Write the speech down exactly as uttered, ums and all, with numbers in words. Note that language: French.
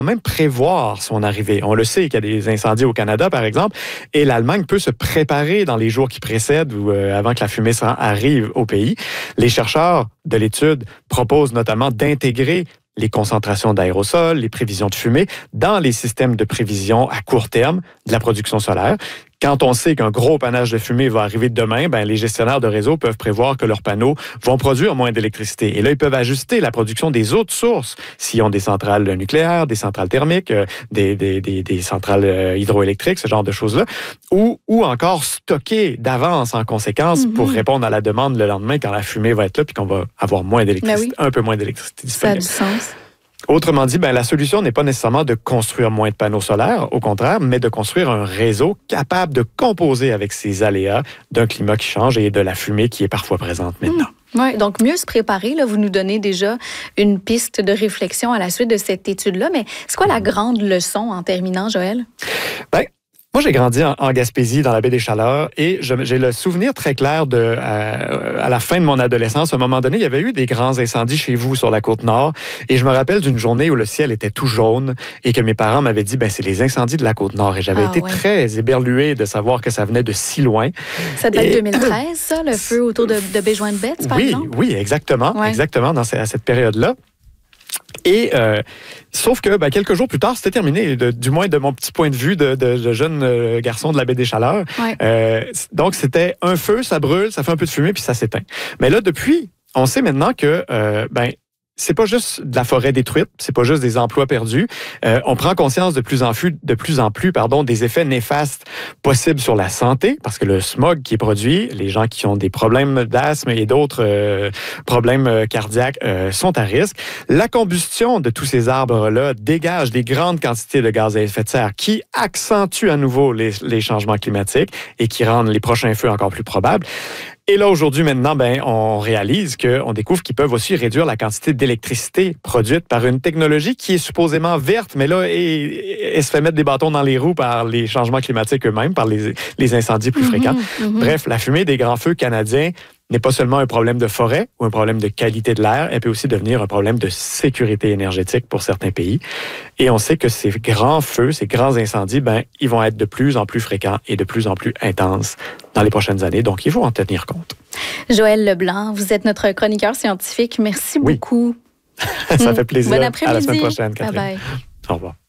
même prévoir son arrivée. On le sait qu'il y a des incendies au Canada, par exemple, et l'Allemagne peut se préparer dans les jours qui précèdent ou euh, avant que la fumée arrive au pays. Les chercheurs de l'étude proposent notamment d'intégrer les concentrations d'aérosols, les prévisions de fumée dans les systèmes de prévision à court terme de la production solaire. Quand on sait qu'un gros panache de fumée va arriver demain, ben, les gestionnaires de réseau peuvent prévoir que leurs panneaux vont produire moins d'électricité. Et là, ils peuvent ajuster la production des autres sources, s'ils ont des centrales nucléaires, des centrales thermiques, euh, des, des, des, des centrales euh, hydroélectriques, ce genre de choses-là, ou, ou encore stocker d'avance en conséquence mm-hmm. pour répondre à la demande le lendemain quand la fumée va être là puis qu'on va avoir moins d'électricité, ben oui. un peu moins d'électricité disponible. Ça a du sens. Autrement dit, ben, la solution n'est pas nécessairement de construire moins de panneaux solaires, au contraire, mais de construire un réseau capable de composer avec ces aléas d'un climat qui change et de la fumée qui est parfois présente maintenant. Mmh. Oui, donc mieux se préparer. Là, vous nous donnez déjà une piste de réflexion à la suite de cette étude-là, mais c'est quoi la grande leçon en terminant, Joël? Ben, moi, j'ai grandi en, en Gaspésie, dans la baie des Chaleurs, et je, j'ai le souvenir très clair de, euh, à la fin de mon adolescence, à un moment donné, il y avait eu des grands incendies chez vous sur la Côte-Nord, et je me rappelle d'une journée où le ciel était tout jaune, et que mes parents m'avaient dit, ben c'est les incendies de la Côte-Nord, et j'avais ah, été ouais. très éberlué de savoir que ça venait de si loin. Ça date de deux mille treize, ça, le feu autour de, de Baie-Jointes-Betts, par oui, exemple? Oui, exactement, ouais. exactement, dans, à cette période-là. Et euh, sauf que ben, quelques jours plus tard, c'était terminé, de, du moins de mon petit point de vue de, de, de jeune euh, garçon de la baie des Chaleurs. Ouais. Euh, donc, c'était un feu, ça brûle, ça fait un peu de fumée, puis ça s'éteint. Mais là, depuis, on sait maintenant que euh, ben, c'est pas juste de la forêt détruite, c'est pas juste des emplois perdus. Euh, on prend conscience de plus en plus, de plus en plus, pardon, des effets néfastes possibles sur la santé, parce que le smog qui est produit, les gens qui ont des problèmes d'asthme et d'autres euh, problèmes cardiaques euh, sont à risque. La combustion de tous ces arbres-là dégage des grandes quantités de gaz à effet de serre qui accentuent à nouveau les, les changements climatiques et qui rendent les prochains feux encore plus probables. Et là, aujourd'hui, maintenant, ben, on réalise qu'on découvre qu'ils peuvent aussi réduire la quantité d'électricité produite par une technologie qui est supposément verte, mais là, elle se fait mettre des bâtons dans les roues par les changements climatiques eux-mêmes, par les, les incendies plus fréquents. Mm-hmm, mm-hmm. Bref, la fumée des grands feux canadiens n'est pas seulement un problème de forêt ou un problème de qualité de l'air, elle peut aussi devenir un problème de sécurité énergétique pour certains pays. Et on sait que ces grands feux, ces grands incendies, ben, ils vont être de plus en plus fréquents et de plus en plus intenses dans les prochaines années. Donc, il faut en tenir compte. Joël Leblanc, vous êtes notre chroniqueur scientifique. Merci oui. beaucoup. Ça fait plaisir. Bon après-midi. À la semaine prochaine, Catherine. Bye bye. Au revoir.